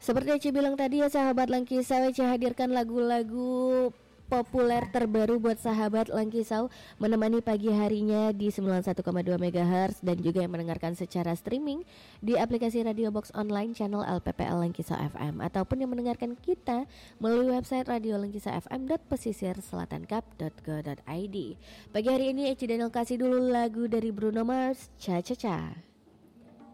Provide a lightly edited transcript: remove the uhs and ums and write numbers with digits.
Seperti Eci bilang tadi ya sahabat Langkisau, Eci hadirkan lagu-lagu populer terbaru buat sahabat Langkisau menemani pagi harinya di 91,2 MHz dan juga yang mendengarkan secara streaming di aplikasi Radio Box Online channel LPPL Langkisau FM ataupun yang mendengarkan kita melalui website radiolangkisaufm.pesisirselatankap.go.id. Pagi hari ini Eci Daniel kasih dulu lagu dari Bruno Mars, Cha Cha Cha.